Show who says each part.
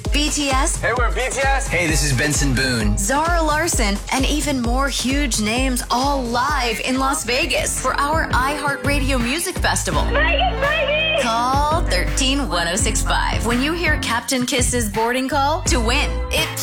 Speaker 1: BTS,
Speaker 2: Hey, we're BTS.
Speaker 3: Hey, this is Benson Boone.
Speaker 1: Zara Larson, and even more huge names all live in Las Vegas for our iHeartRadio Music Festival. Call 131065 when you hear Captain Kiss's boarding call to win. It